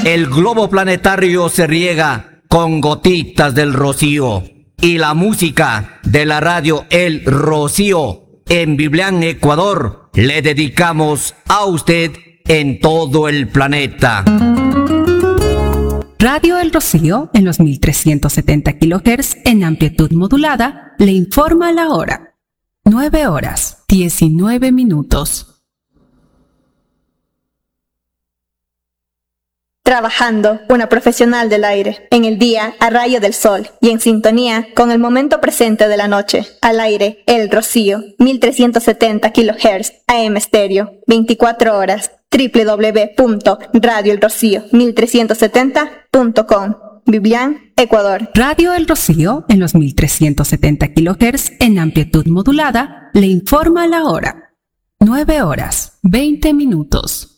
El globo planetario se riega con gotitas del rocío. Y la música de la radio El Rocío en Biblián, Ecuador, le dedicamos a usted en todo el planeta. Radio El Rocío, en los 1370 kHz en amplitud modulada, le informa la hora. 9:19. Trabajando, una profesional del aire, en el día a rayo del sol y en sintonía con el momento presente de la noche. Al aire, El Rocío, 1370 kHz, AM estéreo, 24 horas, www.radioelrocío1370.com, Biblián, Ecuador. Radio El Rocío, en los 1370 kHz en amplitud modulada, le informa la hora. 9:20.